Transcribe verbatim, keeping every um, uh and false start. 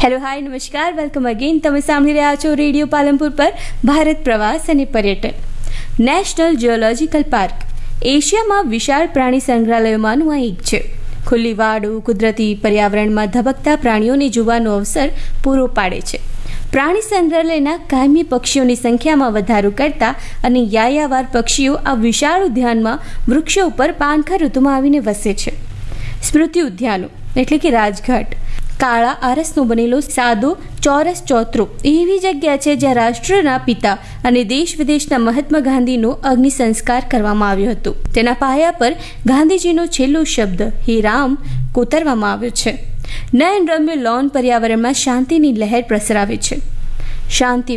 Hello hi નમસ્કાર welcome again. તમે સાંભળી રહ્યા છો રેડિયો પાલનપુર પર ભારત પ્રવાસ અને પર્યટન. નેશનલ જિયોલોજીકલ પાર્ક એશિયામાં વિશાળ પ્રાણી સંગ્રહાલયોમાંનું આ એક છે. ખુલ્લી વાડો કુદરતી પર્યાવરણમાં ધબકતા પ્રાણીઓને જોવાનો અવસર પૂરો પાડે છે. પ્રાણી સંગ્રહાલયના કાયમી પક્ષીઓની સંખ્યામાં વધારો કરતા અને યાયાવાર પક્ષીઓ આ વિશાળ ઉદ્યાનમાં વૃક્ષો ઉપર પાનખર ઋતુમાં આવીને વસે છે. સ્મૃતિ ઉદ્યાનો એટલે કે રાજઘાટ કાળા આરસનો બનેલો સાદો ચોરસ ચોતરો એવી જગ્યા છે જ્યાં રાષ્ટ્રના પિતા અને દેશ વિદેશના મહાત્મા ગાંધીનો અગ્નિ સંસ્કાર કરવામાં આવ્યો હતો. તેના પાયા પર ગાંધીજીનો છેલ્લો શબ્દ હે રામ કોતરવામાં આવ્યો છે. નયનરમ્ય લોન પર્યાવરણમાં શાંતિની લહેર પ્રસરાવે છે. શાંતિ